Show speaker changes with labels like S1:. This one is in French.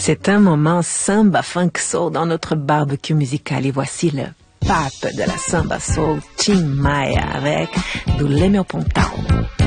S1: C'est un moment samba funk soul dans notre barbecue musical. Et voici le pape de la samba soul, Tim Maia, avec Do Le Meu Pontão.